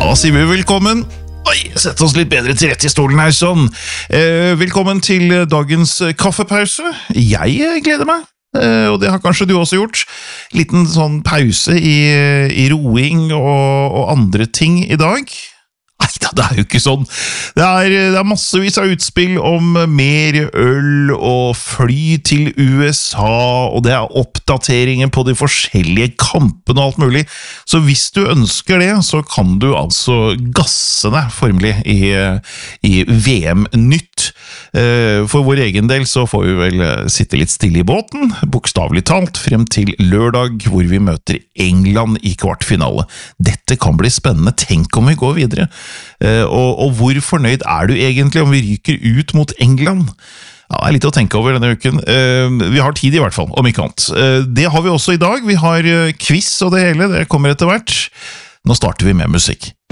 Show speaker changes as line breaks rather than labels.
Ja, da sier vi velkommen. Oi, sett oss litt bedre til rett i stolen her, sånn. Velkommen til dagens kaffepause. Jeg gleder meg, og det har kanskje du også gjort. Liten sånn pause i roing og andre ting i dag. Neida, det er jo ikke sånn. Det er massevis av utspill om mer øl og fly til USA, og det er oppdateringer på de forskjellige kampene og alt mulig. Så hvis du ønsker det, så kan du altså gasse deg formelig i VM-nytt. For vår egen del så får vi vel sitte litt stille i båten, bokstavelig talt, frem til lørdag, hvor vi møter England i kvartfinale. Dette kan bli spennende. Tenk om vi går videre. Og hvor fornøyd er du egentlig om vi ryker ut mot England? Ja, det er litt å tenke over denne uken. Vi har tid i hvert fall, om ikke annet. Det har vi også i dag. Vi har quiz og det hele, det kommer etter hvert. Nå starter vi med musikk.